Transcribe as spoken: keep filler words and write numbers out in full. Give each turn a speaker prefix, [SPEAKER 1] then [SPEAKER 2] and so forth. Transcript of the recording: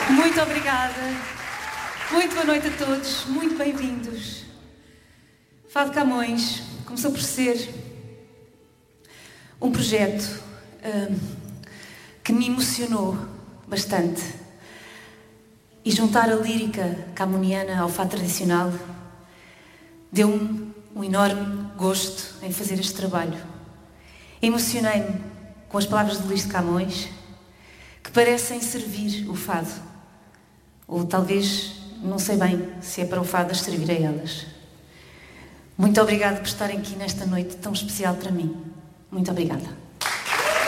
[SPEAKER 1] Muito obrigada. Muito boa noite a todos. Muito bem-vindos. Fado Camões começou por ser um projeto hum, que me emocionou bastante. E juntar a lírica camoniana ao fado tradicional deu-me um enorme gosto em fazer este trabalho. Emocionei-me com as palavras de Luís de Camões, que parecem servir o fado. Ou talvez, não sei bem se é para o fado as servir a elas. Muito obrigada por estarem aqui nesta noite tão especial para mim. Muito obrigada.